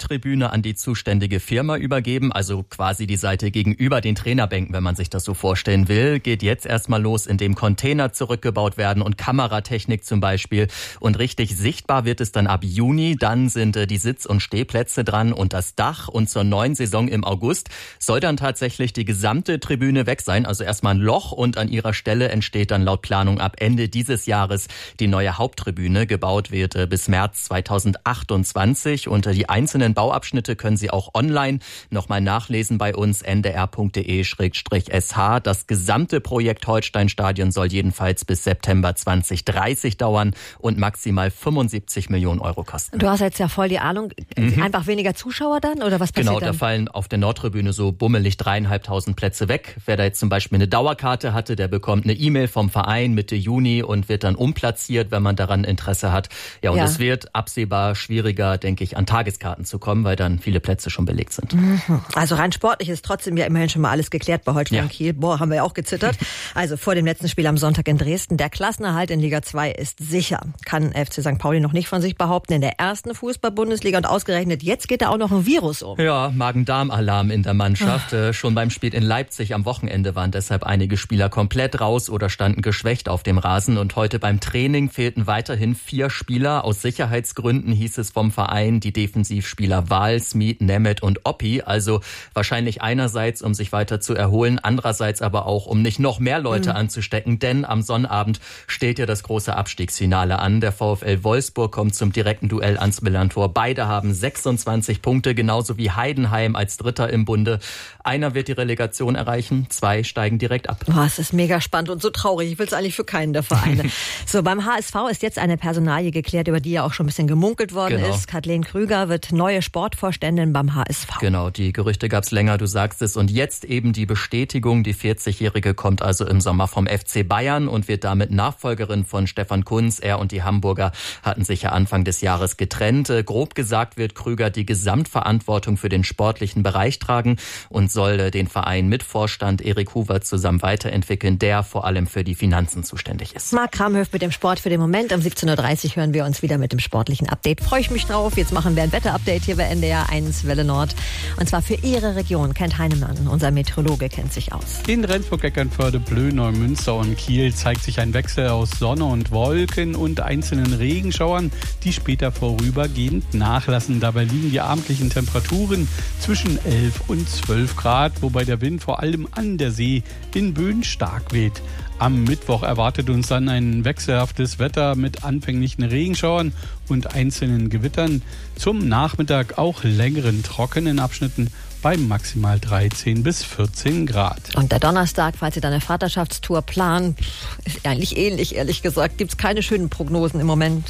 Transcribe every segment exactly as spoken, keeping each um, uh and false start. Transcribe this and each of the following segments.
Nordtribüne an die zuständige Firma übergeben, also quasi die Seite gegenüber den Trainerbänken, wenn man sich das so vorstellen will. Geht jetzt erstmal los, indem Container zurückgebaut werden und Kameratechnik zum Beispiel. Und richtig sichtbar wird es dann ab Juni. Dann sind äh, die Sitz- und Stehplätze dran und das Dach. Und zur neuen Saison im August soll dann tatsächlich die gesamte Tribüne weg sein. Also erstmal ein Loch und an ihrer Stelle entsteht dann laut Planung ab Ende dieses Jahres die neue Haupttribüne. Gebaut wird äh, bis März zweitausendachtundzwanzig. Und äh, die einzelnen Bauabschnitte können Sie auch online nochmal nachlesen bei uns n d r punkt d e slash s h. Das gesamte Projekt Holsteinstadion soll jedenfalls bis September zweitausenddreißig dauern und maximal fünfundsiebzig Millionen Euro kosten. Du hast jetzt ja voll die Ahnung. Mhm. Einfach weniger Zuschauer dann oder was passiert genau, dann? Genau, da fallen auf der Nordtribüne so bummelig dreieinhalbtausend Plätze weg. Wer da jetzt zum Beispiel eine Dauerkarte hatte, der bekommt eine E-Mail vom Verein Mitte Juni und wird dann umplatziert, wenn man daran Interesse hat. Ja, und ja. es wird absehbar schwieriger, denke ich, an Tageskarten zu kommen, weil dann viele Plätze schon belegt sind. Also rein sportlich ist trotzdem ja immerhin schon mal alles geklärt bei Holstein ja. Kiel. Boah, haben wir ja auch gezittert. Also vor dem letzten Spiel am Sonntag in Dresden. Der Klassenerhalt in Liga zwei ist sicher. Kann F C Sankt Pauli noch nicht von sich behaupten. In der ersten Fußball-Bundesliga und ausgerechnet jetzt geht da auch noch ein Virus um. Ja, Magen-Darm-Alarm in der Mannschaft. Ach. Schon beim Spiel in Leipzig am Wochenende waren deshalb einige Spieler komplett raus oder standen geschwächt auf dem Rasen. Und heute beim Training fehlten weiterhin vier Spieler. Aus Sicherheitsgründen hieß es vom Verein, die Defensivspieler Wahl, Smith, Nemeth und Oppi. Also wahrscheinlich einerseits, um sich weiter zu erholen, andererseits aber auch, um nicht noch mehr Leute mhm. anzustecken. Denn am Sonnabend steht ja das große Abstiegsfinale an. Der VfL Wolfsburg kommt zum direkten Duell ans Millantor. Beide haben sechsundzwanzig Punkte, genauso wie Heidenheim als Dritter im Bunde. Einer wird die Relegation erreichen, zwei steigen direkt ab. Oh, es ist mega spannend und so traurig. Ich will es eigentlich für keinen der Vereine. So, beim H S V ist jetzt eine Personalie geklärt, über die ja auch schon ein bisschen gemunkelt worden genau. ist. Kathleen Krüger wird neue Sportvorständin beim H S V. Genau, die Gerüchte gab es länger, du sagst es. Und jetzt eben die Bestätigung. Die vierzigjährige kommt also im Sommer vom F C Bayern und wird damit Nachfolgerin von Stefan Kuntz. Er und die Hamburger hatten sich ja Anfang des Jahres getrennt. Grob gesagt wird Krüger die Gesamtverantwortung für den sportlichen Bereich tragen und soll den Verein mit Vorstand Erik Huber zusammen weiterentwickeln, der vor allem für die Finanzen zuständig ist. Marc Kramhöft mit dem Sport für den Moment. Um siebzehn Uhr dreißig hören wir uns wieder mit dem sportlichen Update. Freue ich mich drauf. Jetzt machen wir ein Wetterupdate hier bei N D R eins Welle Nord. Und zwar für Ihre Region. Kent Heinemann, unser Meteorologe, kennt sich aus. In Rendsburg, Eckernförde, Plön, Neumünster und Kiel zeigt sich ein Wechsel aus Sonne und Wolken und einzelnen Regenschauern, die später vorübergehend nachlassen. Dabei liegen die abendlichen Temperaturen zwischen elf und zwölf Grad, wobei der Wind vor allem an der See in Böen stark weht. Am Mittwoch erwartet uns dann ein wechselhaftes Wetter mit anfänglichen Regenschauern und einzelnen Gewittern. Zum Nachmittag auch längeren trockenen Abschnitten bei maximal dreizehn bis vierzehn Grad. Und der Donnerstag, falls Sie deine Vaterschaftstour planen, ist eigentlich ähnlich, ehrlich gesagt. Gibt es keine schönen Prognosen im Moment.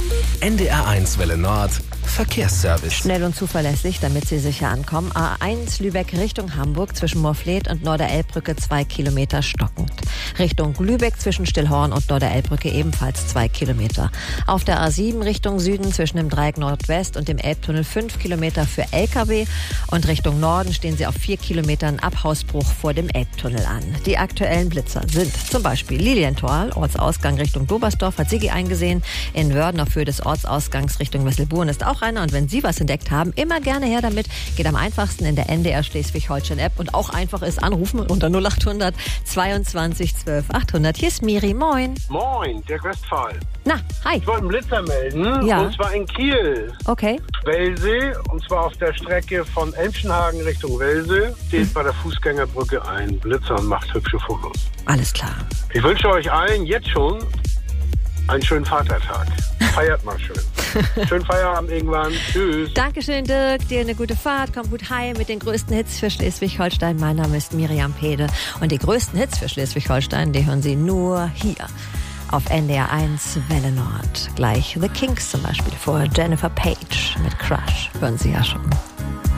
N D R eins Welle Nord, Verkehrsservice. Schnell und zuverlässig, damit Sie sicher ankommen. A eins Lübeck Richtung Hamburg zwischen Morfleet und Norderelbbrücke zwei Kilometer stockend. Richtung Lübeck zwischen Stillhorn und Norderelbbrücke ebenfalls zwei Kilometer. Auf der A sieben Richtung Süden zwischen dem Dreieck Nordwest und dem Elbtunnel fünf Kilometer für L K W. Und Richtung Norden stehen Sie auf vier Kilometern Abhausbruch vor dem Elbtunnel an. Die aktuellen Blitzer sind zum Beispiel Lilienthal, Ortsausgang Richtung Dobersdorf, hat Sigi eingesehen. In Wörden auf Höhe des Ortsausgangs Richtung Wesselburen ist auch einer. Und wenn Sie was entdeckt haben, immer gerne her damit. Geht am einfachsten in der N D R Schleswig-Holstein-App und auch einfach ist anrufen unter null acht hundert zweiundzwanzig zwölf achthundert. Hier ist Miri, moin. Moin, Dirk Westphal. Na, hi. Ich wollte einen Blitzer melden, ja. und zwar in Kiel. Okay. Wellsee, und zwar auf der Strecke von Elmschenhagen Richtung Wellsee, steht hm. bei der Fußgängerbrücke ein Blitzer und macht hübsche Fotos. Alles klar. Ich wünsche euch allen jetzt schon einen schönen Vatertag. Feiert mal schön. Schönen Feierabend irgendwann. Tschüss. Dankeschön, Dirk. Dir eine gute Fahrt. Komm gut heim mit den größten Hits für Schleswig-Holstein. Mein Name ist Miriam Pede. Und die größten Hits für Schleswig-Holstein, die hören Sie nur hier auf N D R eins Welle Nord. Gleich The Kinks zum Beispiel vor Jennifer Page mit Crush. Hören Sie ja schon.